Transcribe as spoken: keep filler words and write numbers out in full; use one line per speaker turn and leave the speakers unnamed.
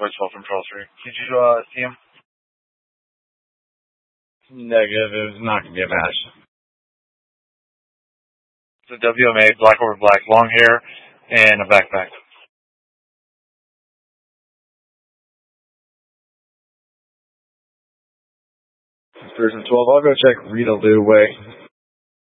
Voice twelve from Troll three. Did you uh, see him?
Negative. It was not going to be a match.
It's a W M A, black over black, long hair, and a backpack.
Version twelve. I'll go check Rita Lou Way.